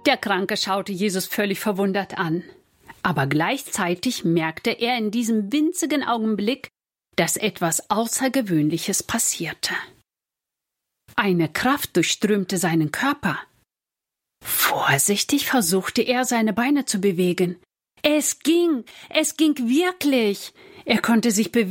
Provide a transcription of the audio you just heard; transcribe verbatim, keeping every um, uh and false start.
Der Kranke schaute Jesus völlig verwundert an. Aber gleichzeitig merkte er in diesem winzigen Augenblick, dass etwas Außergewöhnliches passierte. Eine Kraft durchströmte seinen Körper. Vorsichtig versuchte er, seine Beine zu bewegen. Es ging, es ging wirklich. Er konnte sich bewegen.